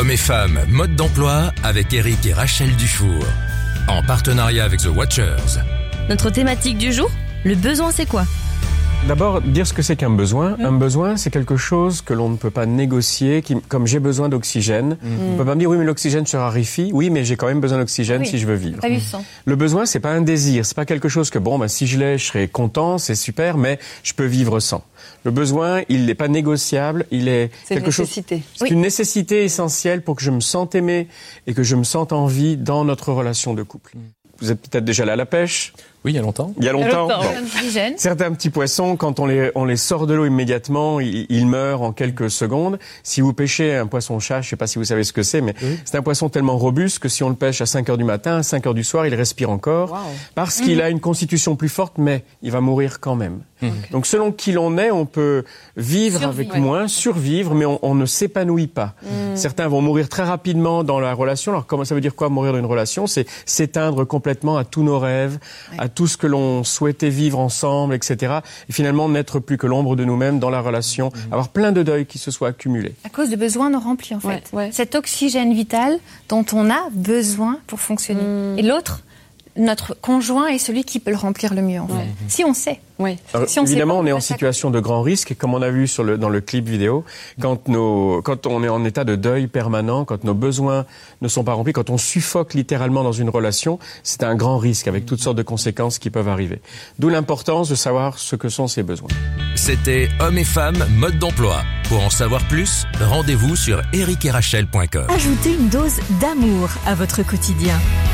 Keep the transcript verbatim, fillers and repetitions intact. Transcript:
Hommes et femmes, mode d'emploi avec Eric et Rachel Dufour. En partenariat avec The Watchers. Notre thématique du jour, le besoin c'est quoi ? D'abord, dire ce que c'est qu'un besoin. Mmh. Un besoin, c'est quelque chose que l'on ne peut pas négocier, qui, comme j'ai besoin d'oxygène. Mmh. On ne peut pas me dire, oui, mais l'oxygène se raréfie. Oui, mais j'ai quand même besoin d'oxygène oui. si je veux vivre. Pas mmh. Le besoin, c'est pas un désir. C'est pas quelque chose que, bon, ben, si je l'ai, je serai content, c'est super, mais je peux vivre sans. Le besoin, il n'est pas négociable, il est c'est quelque une chose. Nécessité. C'est oui. une nécessité essentielle pour que je me sente aimé et que je me sente en vie dans notre relation de couple. Vous êtes peut-être déjà allé à la pêche. Oui, il y a longtemps. Il y a longtemps. Bon. Certains petits poissons, quand on les, on les sort de l'eau immédiatement, ils, ils meurent en quelques secondes. Si vous pêchez un poisson-chat, je ne sais pas si vous savez ce que c'est, mais oui. c'est un poisson tellement robuste que si on le pêche à cinq heures du matin, à cinq heures du soir, il respire encore. Wow. Parce mmh. qu'il a une constitution plus forte, mais il va mourir quand même. Mmh. Okay. Donc selon qui l'on est, on peut vivre survivre, avec ouais. moins, survivre, mais on, on ne s'épanouit pas. Mmh. Certains vont mourir très rapidement dans la relation. Alors comment ça veut dire quoi mourir dans une relation ? C'est s'éteindre complètement à tous nos rêves, ouais. à tout ce que l'on souhaitait vivre ensemble, et cetera. Et finalement, n'être plus que l'ombre de nous-mêmes dans la relation, mmh. avoir plein de deuils qui se soient accumulés. À cause de besoins non remplis, en fait. Ouais, ouais. Cet oxygène vital dont on a besoin pour fonctionner. Mmh. Et l'autre, notre conjoint est celui qui peut le remplir le mieux, en fait. Ouais. Si on sait. Oui. Alors, si on évidemment, pas, on est en situation de grand risque, comme on a vu sur le, dans le clip vidéo, quand, nos, quand on est en état de deuil permanent, quand nos besoins ne sont pas remplis, quand on suffoque littéralement dans une relation, c'est un grand risque avec toutes sortes de conséquences qui peuvent arriver. D'où l'importance de savoir ce que sont ces besoins. C'était Hommes et femmes, mode d'emploi. Pour en savoir plus, rendez-vous sur eric et rachel point com. Ajoutez une dose d'amour à votre quotidien.